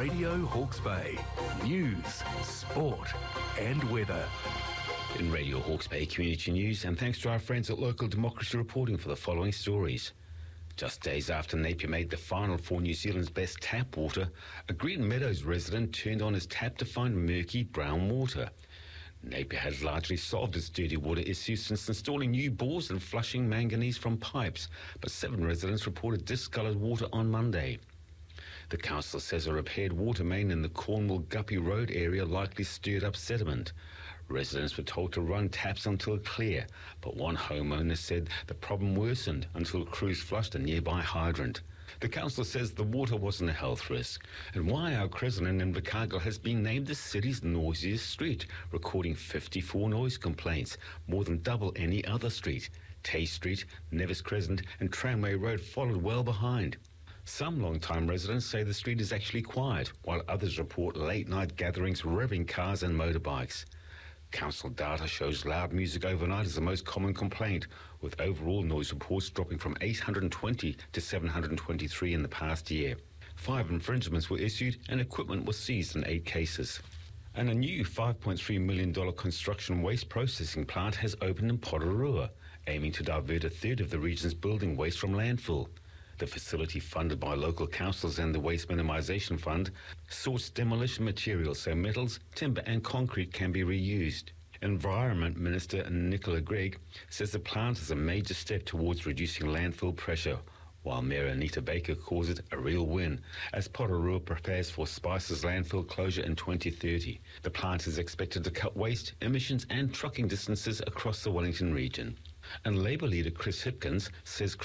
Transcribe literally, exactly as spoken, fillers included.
Radio Hawke's Bay. News, sport and weather. In Radio Hawke's Bay Community News, and thanks to our friends at Local Democracy reporting for the following stories. Just days after Napier made the final for New Zealand's best tap water, a Green Meadows resident turned on his tap to find murky brown water. Napier has largely solved its dirty water issue since installing new bores and flushing manganese from pipes, but seven residents reported discoloured water on Monday. The council says a repaired water main in the Cornwall Guppy Road area likely stirred up sediment. Residents were told to run taps until clear, but one homeowner said the problem worsened until crews flushed a nearby hydrant. The council says the water wasn't a health risk. And Waiau Crescent in Invercargill has been named the city's noisiest street, recording fifty-four noise complaints, more than double any other street. Tay Street, Nevis Crescent and Tramway Road followed well behind. Some long-time residents say the street is actually quiet, while others report late-night gatherings, revving cars and motorbikes. Council data shows loud music overnight is the most common complaint, with overall noise reports dropping from eight hundred twenty to seven hundred twenty-three in the past year. Five infringements were issued and equipment was seized in eight cases. And a new five point three million dollars construction waste processing plant has opened in Porirua, aiming to divert a third of the region's building waste from landfill. The facility, funded by local councils and the Waste Minimisation Fund, sorts demolition materials so metals, timber and concrete can be reused. Environment Minister Nicola Gregg says the plant is a major step towards reducing landfill pressure, while Mayor Anita Baker calls it a real win, as Porirua prepares for Spice's landfill closure in twenty thirty. The plant is expected to cut waste, emissions and trucking distances across the Wellington region. And Labour leader Chris Hipkins says